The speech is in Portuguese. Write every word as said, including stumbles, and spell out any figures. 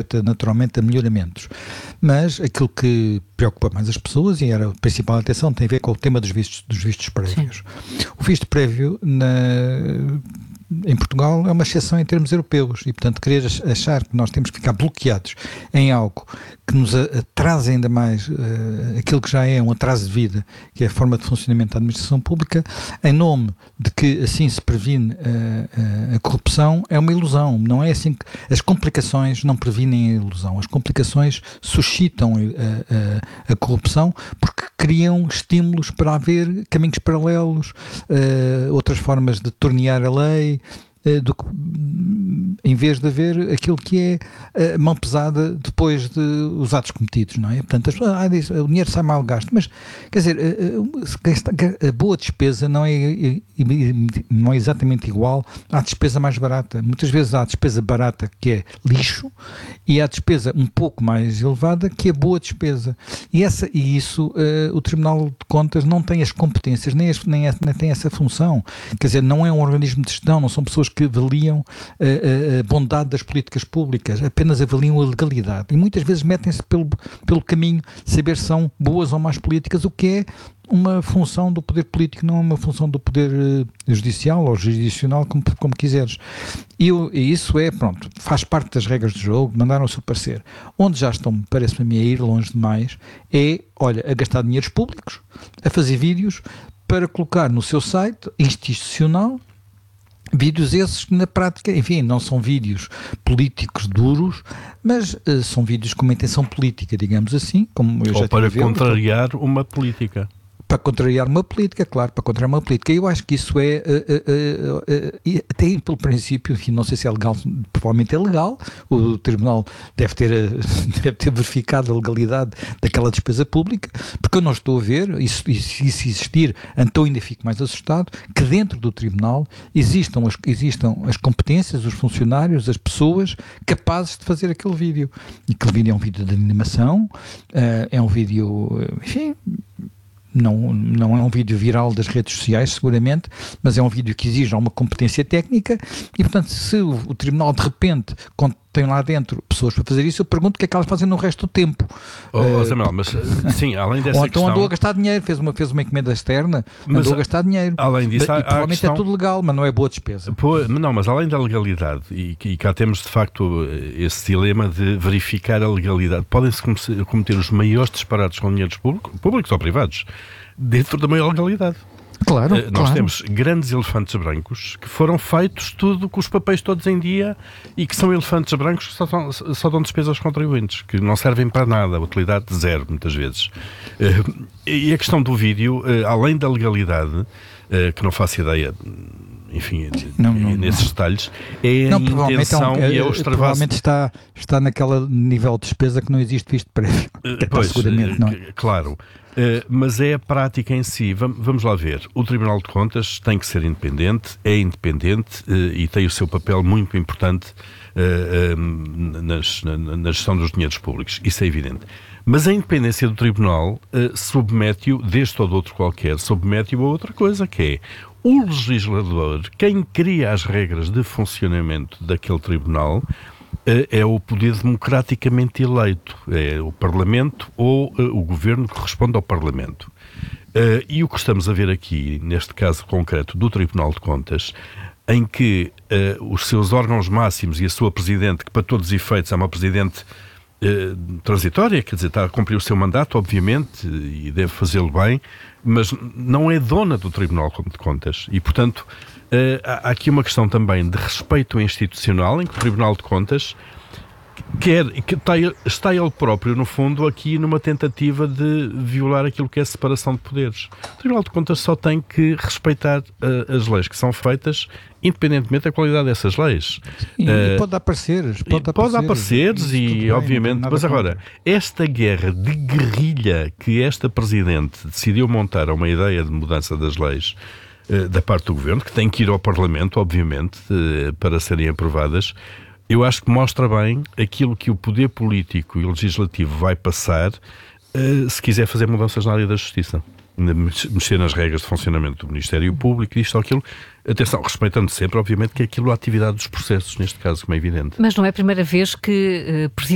sujeita naturalmente a melhoramentos. Mas aquilo que preocupa mais as pessoas, e era a principal atenção, tem a ver com o tema dos vistos, dos vistos prévios. Sim. O visto prévio na... em Portugal é uma exceção em termos europeus e, portanto, querer achar que nós temos que ficar bloqueados em algo que nos atrasa ainda mais uh, aquilo que já é um atraso de vida, que é a forma de funcionamento da administração pública, em nome de que assim se previne uh, uh, a corrupção, é uma ilusão. Não é assim que as complicações não previnem a ilusão. As complicações suscitam uh, uh, a corrupção porque criam estímulos para haver caminhos paralelos, uh, outras formas de tornear a lei, Do que, em vez de haver aquilo que é a mão pesada depois de os atos cometidos, não é? Portanto, as pessoas, ah, diz, o dinheiro sai mal gasto, mas, quer dizer, a, a boa despesa não é, não é exatamente igual à despesa mais barata. Muitas vezes há a despesa barata que é lixo e há a despesa um pouco mais elevada que é boa despesa. E, essa, e isso uh, o Tribunal de Contas não tem as competências, nem, as, nem, nem tem essa função. Quer dizer, não é um organismo de gestão, não são pessoas que avaliam a, a bondade das políticas públicas, apenas avaliam a legalidade e muitas vezes metem-se pelo, pelo caminho de saber se são boas ou más políticas, o que é uma função do poder político, não é uma função do poder uh, judicial ou jurisdicional, como, como quiseres. E, eu, e isso é, pronto, faz parte das regras do jogo, mandaram o seu parecer. Onde já estão, parece-me a mim, a ir longe demais, é, olha, a gastar dinheiros públicos, a fazer vídeos para colocar no seu site institucional. Vídeos esses que na prática, enfim, não são vídeos políticos duros, mas uh, são vídeos com uma intenção política, digamos assim, como eu já Ou para ver, contrariar então, uma política. Para contrariar uma política, claro, para contrariar uma política. Eu acho que isso é, uh, uh, uh, uh, até pelo princípio, enfim, não sei se é legal, provavelmente é legal, o Tribunal deve ter, uh, deve ter verificado a legalidade daquela despesa pública, porque eu não estou a ver, e se existir, então ainda fico mais assustado, que dentro do Tribunal existam as, existam as competências, os funcionários, as pessoas capazes de fazer aquele vídeo. E aquele vídeo é um vídeo de animação, uh, é um vídeo, enfim... Não, não é um vídeo viral das redes sociais, seguramente, mas é um vídeo que exige uma competência técnica e, portanto, se o, o Tribunal de repente tem lá dentro pessoas para fazer isso, eu pergunto o que é que elas fazem no resto do tempo. Oh, uh, Samuel, mas sim, além dessa ou então questão... andou a gastar dinheiro, fez uma, fez uma encomenda externa, mas, andou a gastar dinheiro. Além disso, há, e, provavelmente questão... é tudo legal, mas não é boa despesa. Pô, não, mas além da legalidade, e, e cá temos de facto esse dilema de verificar a legalidade, podem-se cometer os maiores disparates com dinheiros públicos, públicos ou privados, dentro da maior legalidade. Claro, uh, nós claro. temos grandes elefantes brancos que foram feitos tudo com os papéis todos em dia e que são elefantes brancos que só, são, só dão despesa aos contribuintes, que não servem para nada, utilidade zero muitas vezes. Uh, e a questão do vídeo, uh, além da legalidade, uh, que não faço ideia, enfim, não, não, nesses não. detalhes, é não, a intenção é um, e é o extravasar. Provavelmente está, está naquele nível de despesa que não existe visto prévio. Uh, pois, seguramente, não é? Claro. Uh, mas é a prática em si. Vamos, vamos lá ver. O Tribunal de Contas tem que ser independente, é independente uh, e tem o seu papel muito importante uh, uh, nas, na, na gestão dos dinheiros públicos. Isso é evidente. Mas a independência do Tribunal uh, submete-o, deste ou de outro qualquer, submete-o a outra coisa, que é o legislador, quem cria as regras de funcionamento daquele Tribunal, é o poder democraticamente eleito, é o Parlamento ou uh, o Governo que responde ao Parlamento. Uh, e o que estamos a ver aqui, neste caso concreto do Tribunal de Contas, em que uh, os seus órgãos máximos e a sua Presidente, que para todos os efeitos é uma Presidente uh, transitória, quer dizer, está a cumprir o seu mandato, obviamente, e deve fazê-lo bem, mas não é dona do Tribunal de Contas. E, portanto, Uh, há aqui uma questão também de respeito institucional, em que o Tribunal de Contas quer, que está, está ele próprio, no fundo, aqui numa tentativa de violar aquilo que é a separação de poderes. O Tribunal de Contas só tem que respeitar uh, as leis que são feitas, independentemente da qualidade dessas leis. E, uh, e pode dar pareceres. Pode dar pode pareceres, dar pareceres e, bem, obviamente, mas agora, contra. Esta guerra de guerrilha que esta Presidente decidiu montar a uma ideia de mudança das leis da parte do Governo, que tem que ir ao Parlamento, obviamente, para serem aprovadas, eu acho que mostra bem aquilo que o poder político e legislativo vai passar se quiser fazer mudanças na área da Justiça. Mexer nas regras de funcionamento do Ministério Público, isto ou aquilo. Atenção, respeitando sempre, obviamente, que é aquilo a atividade dos processos, neste caso, como é evidente. Mas não é a primeira vez que uh,